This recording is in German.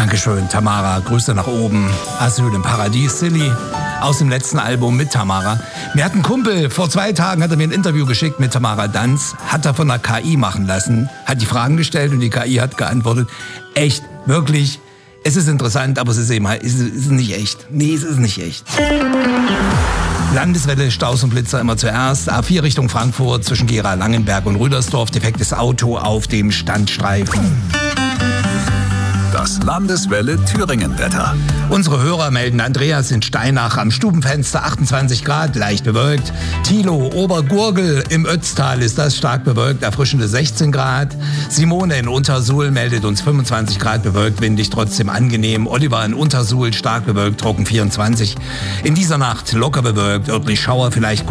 Dankeschön, Tamara. Grüße nach oben. Asyl im Paradies, Silly. Aus dem letzten Album mit Tamara. Mir hat ein Kumpel, vor 2 Tagen hat er mir ein Interview geschickt mit Tamara Danz, hat er von der KI machen lassen, hat die Fragen gestellt und die KI hat geantwortet. Echt, wirklich, es ist interessant, aber es ist eben halt, es ist nicht echt. Nee, es ist nicht echt. Landeswelle, Staus und Blitzer immer zuerst. A4 Richtung Frankfurt zwischen Gera, Langenberg und Rüdersdorf. Defektes Auto auf dem Standstreifen. Das Landeswelle Thüringen-Wetter. Unsere Hörer melden: Andreas in Steinach am Stubenfenster 28 Grad, leicht bewölkt. Thilo, Obergurgel im Ötztal ist das stark bewölkt, erfrischende 16 Grad. Simone in Untersuhl meldet uns 25 Grad bewölkt, windig, trotzdem angenehm. Oliver in Untersuhl stark bewölkt, trocken 24. In dieser Nacht locker bewölkt, örtlich Schauer, vielleicht